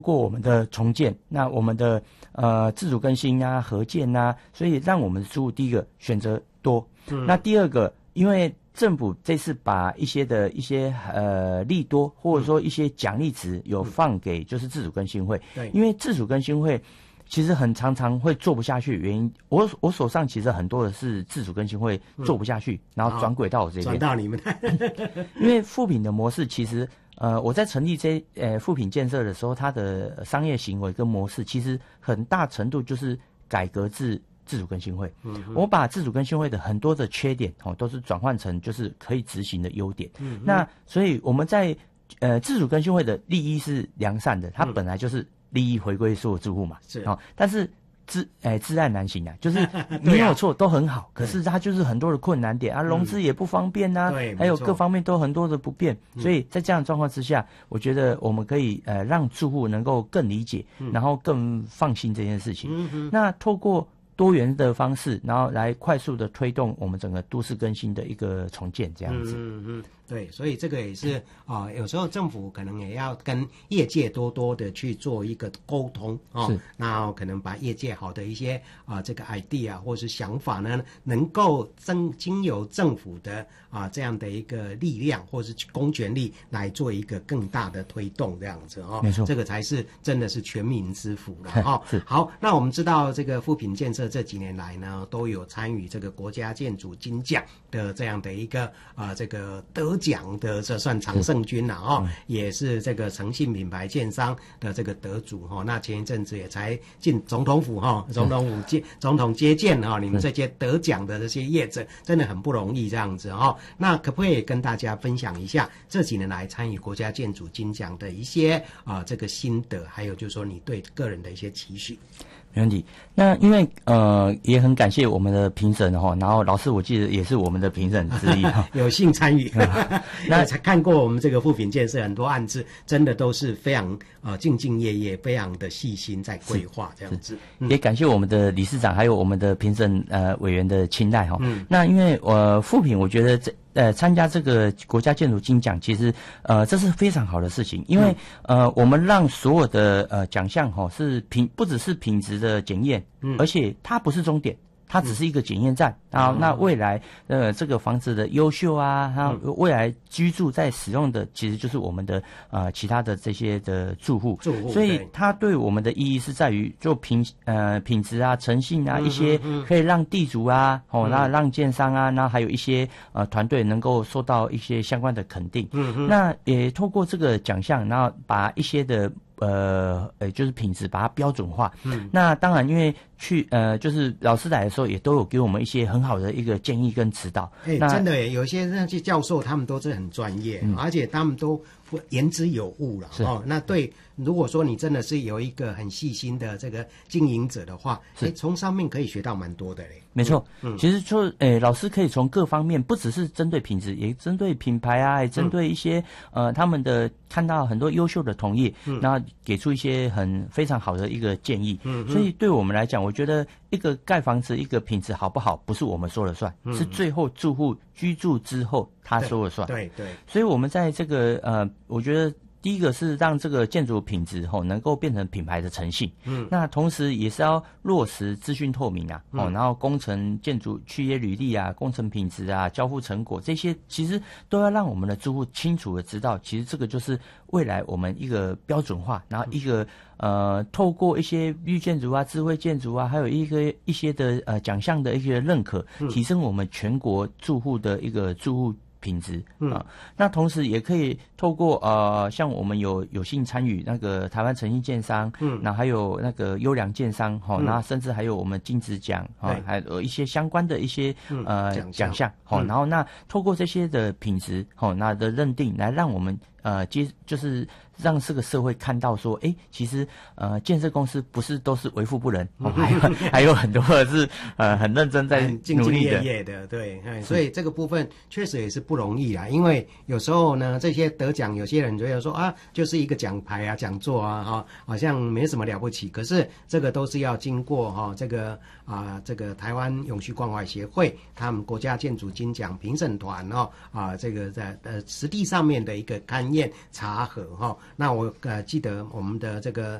过我们的重建，那我们的自主更新啊、合建啊，所以让我们的住户第一个选择多。那第二个，因为政府这次把一些利多或者说一些奖励值有放给就是自主更新会， 对， 因为自主更新会其实常常会做不下去，原因我手上其实很多的是自主更新会做不下去，然后转轨到我这边， 转到你们因为富品的模式其实我在成立富品建设的时候，它的商业行为跟模式其实很大程度就是改革自主更新会，我把自主更新会的很多的缺点都是转换成就是可以执行的优点。那所以我们在自主更新会的利益是良善的，它本来就是利益回归所有住户嘛， 是但是自爱难行啊，就是没有错都很好，可是它就是很多的困难点啊，融资也不方便啊，还有各方面都很多的不便，所以在这样的状况之下，我觉得我们可以让住户能够更理解，然后更放心这件事情。那透过多元的方式，然后来快速的推动我们整个都市更新的一个重建，这样子。 对，所以这个也是有时候政府可能也要跟业界多的去做一个沟通那可能把业界好的一些这个 idea 或是想法呢，能够经由政府的这样的一个力量或是公权力来做一个更大的推动，这样子没错， 这个才是真的是全民之福了好，那我们知道这个富品建设这几年来呢，都有参与这个国家建筑金奖的这样的一个这个得奖的，这算常胜军了也是这个诚信品牌建商的这个得主那前一阵子也才进总统府总统接见你们这些得奖的这些业者真的很不容易这样子那可不可以跟大家分享一下这几年来参与国家建筑金奖的一些这个心得，还有就是说你对个人的一些期许？ 没问题。那因为也很感谢我们的评审然后老师我记得也是我们的评审之一有幸参与那才看过我们这个富品建设很多案子，真的都是非常兢兢业业，非常的细心在规划这样子。 也感谢我们的理事长还有我们的评审委员的青睐那因为富品我觉得参加这个国家建筑金奖，其实这是非常好的事情，因为我们让所有的奖项是不只是品质的检验，而且它不是终点，它只是一个检验站那未来这个房子的优秀它未来居住在使用的其实就是我们的其他的这些的住户，所以它对我们的意义是在于就品质诚信一些可以让地主那让建商那还有一些团队能够受到一些相关的肯定。那也透过这个奖项，然后把一些的就是品质把它标准化。那当然因为就是老师来的时候也都有给我们一些很好的一个建议跟指导。 真的有些那些教授他们都是很专业，而且他们都言之有物了那对，如果说你真的是有一个很细心的这个经营者的话，从上面可以学到蛮多的嘞。 没错，其实就老师可以从各方面，不只是针对品质，也针对品牌也针对一些他们的看到很多优秀的同业，然后给出一些非常好的一个建议。所以对我们来讲，我觉得一个盖房子一个品质好不好，不是我们说了算，是最后住户居住之后他说了算。 对， 所以我们在这个我觉得第一个是让这个建筑品质能够变成品牌的诚信，那同时也是要落实资讯透明然后工程建筑契约履历工程品质交付成果这些，其实都要让我们的住户清楚的知道，其实这个就是未来我们一个标准化，然后一个透过一些绿建筑智慧建筑还有一些的奖项的一些认可，提升我们全国住户的一个住户品质那同时也可以透过像我们有幸参与那个台湾诚信建商，那还有那个优良建商那甚至还有我们金质奖还有一些相关的一些奖项然后那透过这些的品质那的认定，来让我们就是让这个社会看到说，其实建设公司不是都是为富不仁还有很多的是很认真在努力的， 兢兢业业的，对，所以这个部分确实也是不容易因为有时候呢，这些得奖有些人觉得说就是一个奖牌讲座好像没什么了不起，可是这个都是要经过这个台湾永续关怀协会他们国家建筑金奖评审团这个在实地上面的一个勘验查核哈。那我记得我们的这个